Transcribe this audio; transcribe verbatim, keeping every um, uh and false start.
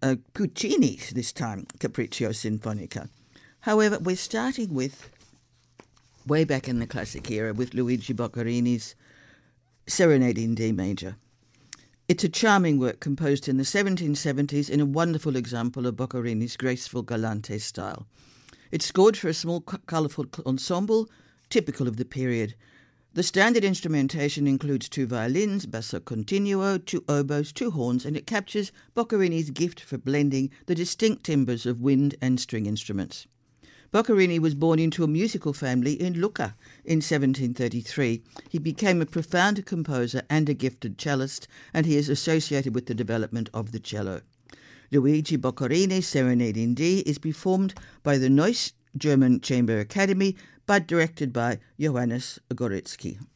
uh, Puccini's this time, Capriccio Sinfonica. However, we're starting with, way back in the classic era, with Luigi Boccherini's Serenade in D major. It's a charming work composed in the seventeen seventies in a wonderful example of Boccherini's graceful Galante style. It's scored for a small, colourful ensemble, typical of the period. The standard instrumentation includes two violins, basso continuo, two oboes, two horns, and it captures Boccherini's gift for blending the distinct timbres of wind and string instruments. Boccherini was born into a musical family in Lucca in seventeen thirty-three. He became a profound composer and a gifted cellist, and he is associated with the development of the cello. Luigi Boccherini's Serenade in D is performed by the Neuss German Chamber Academy, but directed by Johannes Goretzky.